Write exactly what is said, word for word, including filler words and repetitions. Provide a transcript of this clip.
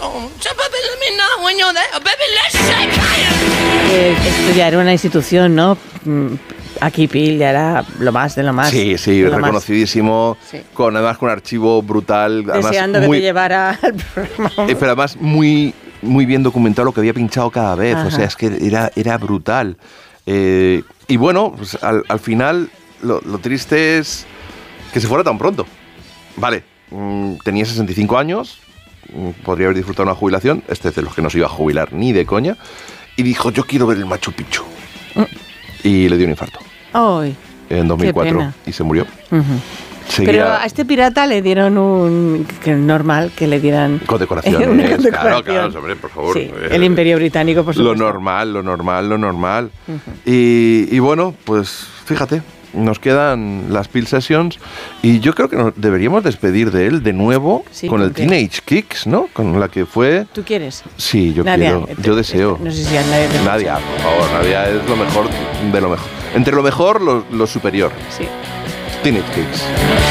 Eh, estudiar en una institución, ¿no? Aquí Pil ya era lo más de lo más. Sí, sí, reconocidísimo, sí. Con, además con un archivo brutal. Deseando además, que muy, te llevara al programa. Eh, pero además muy, muy bien documentado lo que había pinchado cada vez. Ajá. O sea, es que era, era brutal. Eh, y bueno, pues al, al final lo, lo triste es que se fuera tan pronto. Vale, mmm, tenía sesenta y cinco años, mmm, podría haber disfrutado una jubilación, este es de los que no se iba a jubilar ni de coña, y dijo, yo quiero ver el Machu Picchu. Mm. Y le dio un infarto. Ay, en dos mil cuatro y se murió. Uh-huh. Seguía... Pero a este pirata le dieron un... que normal que le dieran... Condecoraciones, una condecoración. Claro, claro, hombre, por favor. Sí, eh, el Imperio Británico, por supuesto. Lo normal, lo normal, lo normal. Uh-huh. Y, y bueno, pues fíjate, nos quedan las Peel Sessions y yo creo que nos deberíamos despedir de él de nuevo sí, con el Teenage Kicks, ¿no? Con la que fue... ¿Tú quieres? Sí, yo Nadia, quiero, este, yo deseo. Este, no sé si a Nadia te Nadia, por favor, Nadia es lo mejor de lo mejor. Entre lo mejor, lo, lo superior. Sí. Teenage Kicks.